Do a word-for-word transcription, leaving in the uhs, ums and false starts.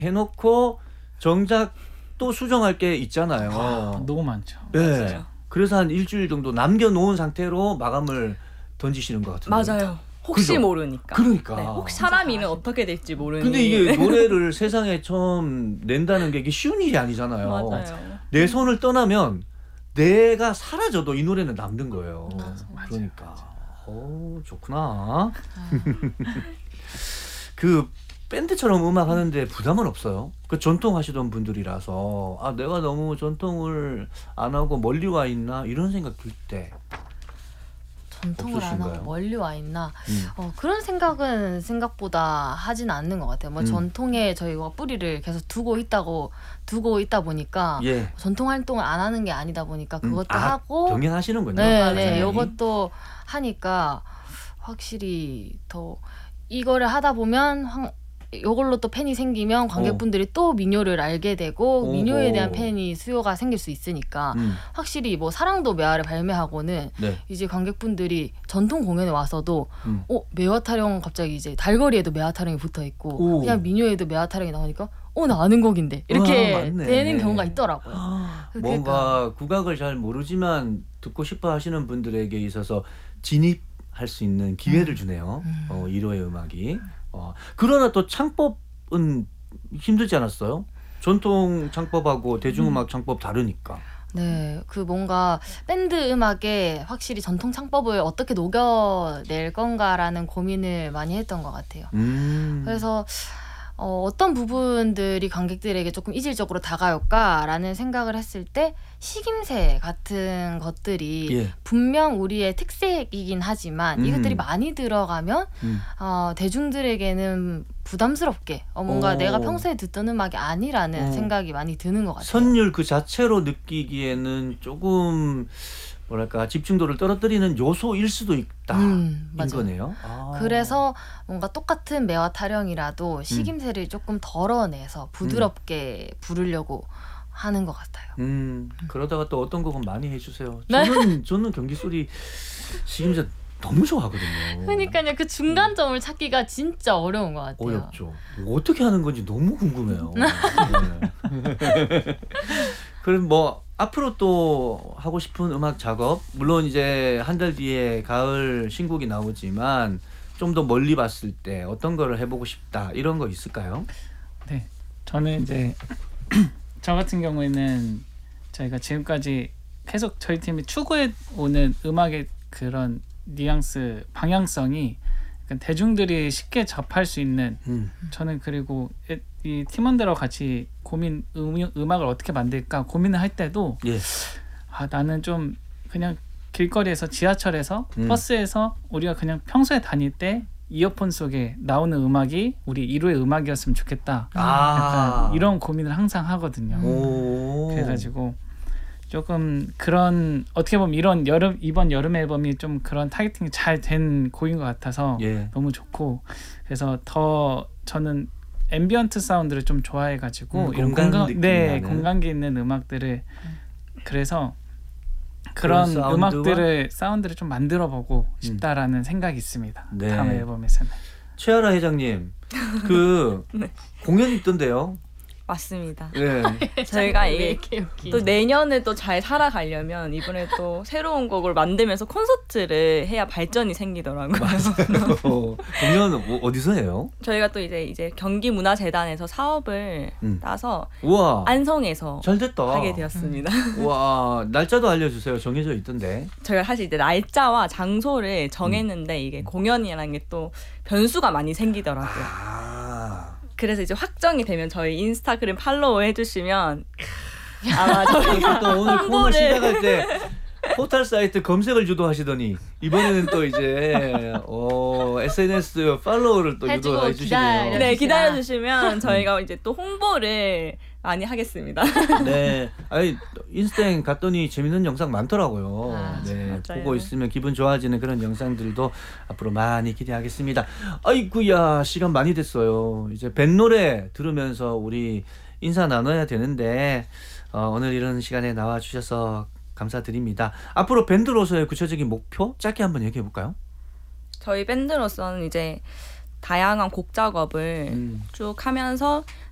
해놓고 정작 또 수정할 게 있잖아요. 아, 너무 많죠. 네. 맞아요. 그래서 한 일주일 정도 남겨놓은 상태로 마감을 던지시는 것 같은데. 맞아요. 혹시 그죠? 모르니까. 그러니까. 네, 혹시 사람 일은 어떻게 될지 모르니. 근데 이게 노래를 세상에 처음 낸다는 게 이게 쉬운 일이 아니잖아요. 맞아요. 내 손을 떠나면 내가 사라져도 이 노래는 남는 거예요. 맞아, 맞아, 그러니까. 맞아. 오, 좋구나. 그 밴드처럼 음악 하는데 부담은 없어요? 그 전통 하시던 분들이라서 아 내가 너무 전통을 안 하고 멀리 와 있나 이런 생각 들 때. 전통을 안 없으신가요? 하고 멀리 와 있나? 음. 어, 그런 생각은 생각보다 하진 않는 것 같아요. 뭐 음. 전통에 저희가 뿌리를 계속 두고 있다고 두고 있다 보니까 예. 전통 활동을 안 하는 게 아니다 보니까 그것도 음, 아, 하고 병행하시는군요. 네, 네, 당연히. 요것도 하니까 확실히 더 이거를 하다 보면 황, 요걸로 또 팬이 생기면 관객분들이 또 민요를 알게 되고 오호. 민요에 대한 팬이 수요가 생길 수 있으니까 음. 확실히 뭐 사랑도 매화를 발매하고는 네. 이제 관객분들이 전통 공연에 와서도 음. 어 매화 타령 갑자기 이제 달거리에도 매화 타령이 붙어 있고 오. 그냥 민요에도 매화 타령이 나오니까 어 나 아는 곡인데 이렇게 아, 맞네. 되는 경우가 있더라고요. 그러니까. 뭔가 국악을 잘 모르지만 듣고 싶어 하시는 분들에게 있어서 진입할 수 있는 기회를 주네요. 음. 어, 일호의 음악이. 어, 그러나 또 창법은 힘들지 않았어요? 전통 창법하고 대중음악 창법 다르니까. 네, 그 뭔가 밴드 음악에 확실히 전통 창법을 어떻게 녹여낼 건가라는 고민을 많이 했던 것 같아요. 음. 그래서 어, 어떤 부분들이 관객들에게 조금 이질적으로 다가올까라는 생각을 했을 때 식임새 같은 것들이 예. 분명 우리의 특색이긴 하지만 음. 이것들이 많이 들어가면 음. 어, 대중들에게는 부담스럽게 어, 뭔가 오. 내가 평소에 듣던 음악이 아니라는 어. 생각이 많이 드는 것 같아요. 선율 그 자체로 느끼기에는 조금 뭐랄까 집중도를 떨어뜨리는 요소일 수도 있다. 음, 인 맞아요. 거네요. 아. 그래서 뭔가 똑같은 매화 타령이라도 식임새를 조금 덜어내서 부드럽게 부르려고 하는 것 같아요. 음, 그러다가 또 어떤 곡은 많이 해주세요. 네. 저는 저는 경기 소리 식임새 너무 좋아하거든요. 그러니까요, 그 중간점을 찾기가 진짜 어려운 것 같아요. 어렵죠. 어떻게 하는 건지 너무 궁금해요. 네. 그럼 뭐 앞으로 또 하고 싶은 음악 작업, 물론 이제 한 달 뒤에 가을 신곡이 나오지만 좀 더 멀리 봤을 때 어떤 거를 해보고 싶다 이런 거 있을까요? 네, 저는 이제 저 같은 경우에는 저희가 지금까지 계속 저희 팀이 추구해 오는 음악의 그런 뉘앙스, 방향성이 약간 대중들이 쉽게 접할 수 있는 음. 저는 그리고 이- 이 팀원들하고 같이 고민 음, 음악을 어떻게 만들까 고민을 할 때도 예. 아 나는 좀 그냥 길거리에서 지하철에서 음. 버스에서 우리가 그냥 평소에 다닐 때 이어폰 속에 나오는 음악이 우리 일호의 음악이었으면 좋겠다. 아. 약간 이런 고민을 항상 하거든요. 오. 그래가지고 조금 그런 어떻게 보면 이런 여름 이번 여름 앨범이 좀 그런 타겟팅이 잘 된 곡인 것 같아서 예. 너무 좋고 그래서 더 저는 앰비언트 사운드를 좀 좋아해가지고 음, 이런 공간 공간 느낌이 네 나는. 공간기 있는 음악들을 그래서 그런 그런 사운드와? 음악들을 사운드를 좀 만들어보고 싶다라는 생각이 있습니다. 네. 다음 앨범에서는. 최아라 회장님, 그 공연 있던데요? 맞습니다. 네. 저희가 왜 이게 이렇게 웃기지? 또 내년에 또 잘 살아가려면 이번에 또 새로운 곡을 만들면서 콘서트를 해야 발전이 생기더라고요. 어, 공연 어- 어디서 해요? 저희가 또 이제 이제 경기문화재단에서 사업을 음. 따서 우와. 안성에서 잘 됐다. 하게 되었습니다. 와, 날짜도 알려주세요. 정해져 있던데. 저희가 사실 이제 날짜와 장소를 정했는데 이게 공연이라는 게 또 변수가 많이 생기더라고요. 아. 그래서 이제 확정이 되면 저희 인스타그램 팔로우 해주시면 아마 저희가 또 오늘 코너 홍보를- 시작할 때 포털 사이트 검색을 유도하시더니 이번에는 또 이제 어, 에스엔에스 팔로우를 또 해주고 유도해 주시네요. 기다려- 네 주시라. 기다려주시면 저희가 이제 또 홍보를 많이 하겠습니다. 네, 아니 인스타에 갔더니 재밌는 영상 많더라고요. 아, 네, 맞아요. 보고 있으면 기분 좋아지는 그런 영상들도 앞으로 많이 기대하겠습니다. 아이구야 시간 많이 됐어요. 이제 밴 노래 들으면서 우리 인사 나눠야 되는데 어, 오늘 이런 시간에 나와 주셔서 감사드립니다. 앞으로 밴드로서의 구체적인 목표 짧게 한번 얘기해 볼까요? 저희 밴드로서는 이제 다양한 곡 작업을 음. 쭉 하면서